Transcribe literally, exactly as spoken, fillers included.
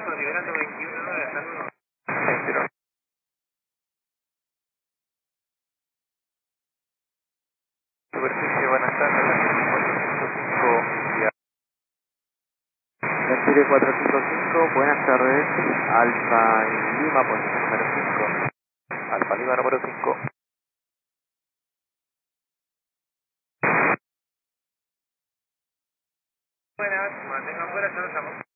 cinco, liberando veintiuno nueve, hasta luego. Entero. Superficie, buenas tardes, Mercurio cuatro cinco cinco, buenas tardes, Alfa Lima, posición número cinco. Alfa Lima número cinco. Buenas, mantengan fuera, ya nos llamo.